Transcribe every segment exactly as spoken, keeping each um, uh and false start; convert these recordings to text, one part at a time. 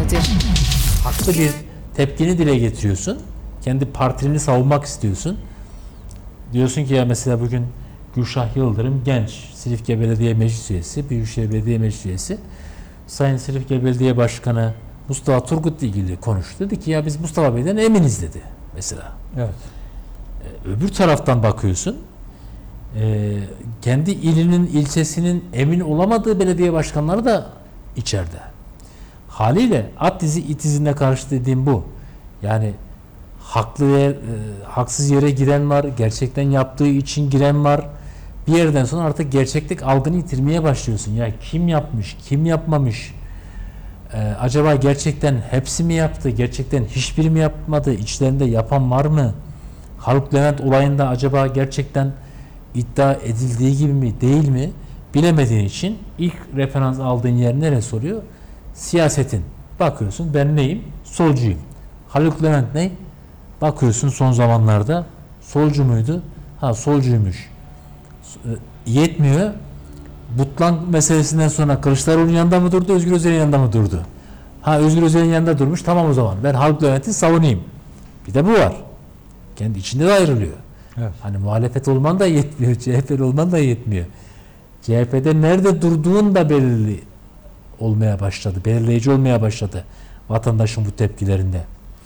vardır. Haklı bir tepkini dile getiriyorsun. Kendi partini savunmak istiyorsun. Diyorsun ki ya mesela bugün Gülşah Yıldırım genç, Silifke Belediye Meclis Üyesi, Büyükşehir Belediye Meclis Üyesi. Sayın Silifke Belediye Başkanı Mustafa Turgut'la ilgili konuştu. Dedi ki ya biz Mustafa Bey'den eminiz dedi mesela. Evet. Ee, öbür taraftan bakıyorsun. E, kendi ilinin, ilçesinin emin olamadığı belediye başkanları da içeride. Haliyle at dizi it izine karşı dediğim bu. Yani haklı yer, e, haksız yere giren var, gerçekten yaptığı için giren var. Bir yerden sonra artık gerçeklik algını yitirmeye başlıyorsun. Ya kim yapmış, kim yapmamış? Ee, acaba gerçekten hepsi mi yaptı? Gerçekten hiçbiri mi yapmadı? İçlerinde yapan var mı? Haluk Levent olayında acaba gerçekten iddia edildiği gibi mi, değil mi? Bilemediğin için ilk referans aldığın yer neresi oluyor? Siyasetin. Bakıyorsun ben neyim? Solcuyum. Haluk Levent ne? Bakıyorsun son zamanlarda solcu muydu? Ha solcuymuş. Yetmiyor. Butlan meselesinden sonra Kılıçdaroğlu'nun yanında mı durdu, Özgür Özel'in yanında mı durdu? Ha Özgür Özel'in yanında durmuş, tamam o zaman ben Haluk Levent'i savunayım. Bir de bu var. Kendi içinde de ayrılıyor. Evet. Hani muhalefet olman da yetmiyor, C H P'li olman da yetmiyor. C H P'de nerede durduğun da belirli olmaya başladı, belirleyici olmaya başladı vatandaşın bu tepkilerinde.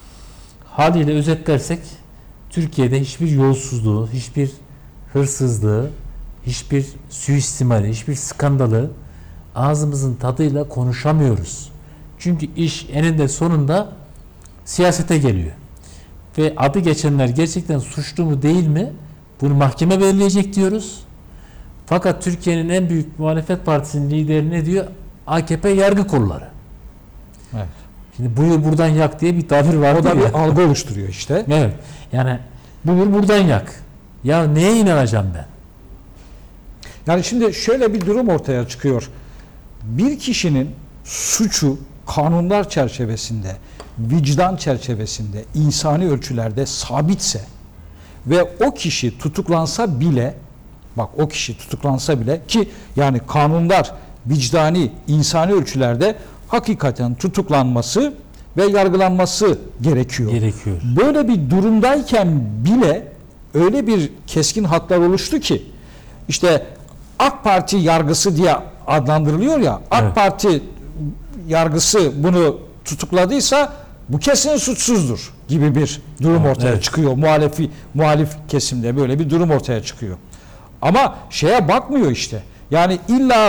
Haliyle özetlersek Türkiye'de hiçbir yolsuzluğu, hiçbir hırsızlığı, hiçbir suistimali, hiçbir skandalı ağzımızın tadıyla konuşamıyoruz. Çünkü iş eninde sonunda siyasete geliyor. Ve adı geçenler gerçekten suçlu mu değil mi? Bunu mahkeme belirleyecek diyoruz. Fakat Türkiye'nin en büyük muhalefet partisinin lideri ne diyor? A K P yargı kolları. Evet. Şimdi buyur buradan yak diye bir tabir var. O da ya. bir algı oluşturuyor işte. Evet. Yani buyur buradan yak. Ya neye inanacağım ben? Yani şimdi şöyle bir durum ortaya çıkıyor. Bir kişinin suçu kanunlar çerçevesinde, vicdan çerçevesinde, insani ölçülerde sabitse ve o kişi tutuklansa bile, bak o kişi tutuklansa bile ki yani kanunlar vicdani, insani ölçülerde hakikaten tutuklanması ve yargılanması gerekiyor. Gerekiyor. Böyle bir durumdayken bile öyle bir keskin hatlar oluştu ki işte AK Parti yargısı diye adlandırılıyor ya, AK Evet. Parti yargısı bunu tutukladıysa bu kesin suçsuzdur gibi bir durum Evet, ortaya evet. çıkıyor. Muhalifi, muhalif kesimde böyle bir durum ortaya çıkıyor. Ama şeye bakmıyor işte. Yani illa